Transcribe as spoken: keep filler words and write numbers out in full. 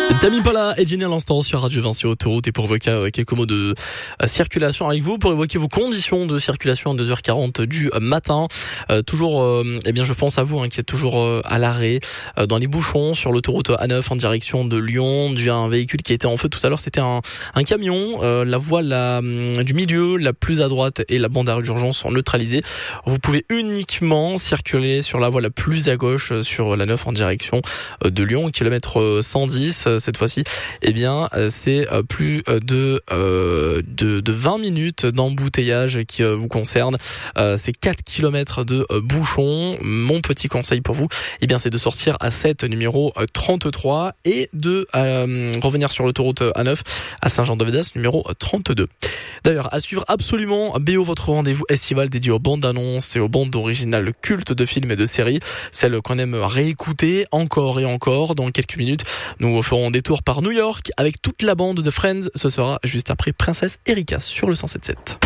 Tami Pala et Jenny à l'instant sur Radio Vinci Autoroute, et pour évoquer euh, quelques mots de euh, circulation avec vous, pour évoquer vos conditions de circulation à deux heures quarante du matin. Euh, toujours, euh, eh bien, je pense à vous hein, qui êtes toujours euh, à l'arrêt euh, dans les bouchons sur l'autoroute A neuf en direction de Lyon. J'ai un véhicule qui était en feu tout à l'heure, c'était un, un camion. Euh, la voie la, du milieu, la plus à droite et la bande d'arrêt d'urgence sont neutralisées. Vous pouvez uniquement circuler sur la voie la plus à gauche euh, sur la neuf en direction euh, de Lyon, kilomètre cent dix. Euh, cette fois-ci, eh bien, c'est plus de, euh, de, de vingt minutes d'embouteillage qui euh, vous concerne. Euh, c'est quatre kilomètres de euh, bouchons. Mon petit conseil pour vous, eh bien, c'est de sortir à sept numéro trente-trois et de euh, revenir sur l'autoroute A neuf à Saint-Jean-de-Védas, numéro trente-deux. D'ailleurs, à suivre absolument B O, votre rendez-vous estival dédié aux bandes d'annonces et aux bandes originales cultes de films et de séries, celles qu'on aime réécouter encore et encore. Dans quelques minutes, nous ferons des tours par New York avec toute la bande de Friends. Ce sera juste après Princesse Erika sur le cent sept sept.